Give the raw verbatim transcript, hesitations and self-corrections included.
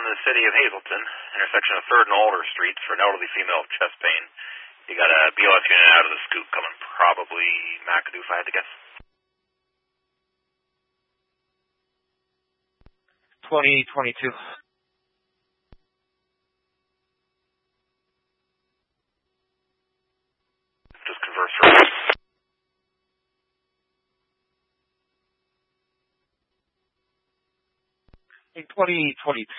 in the city of Hazleton, intersection of third and Alder Streets for an elderly female with chest pain. You got a B L S unit out of the scoop coming, probably McAdoo, if I had to guess. twenty twenty-two. Just converse for In twenty twenty-two.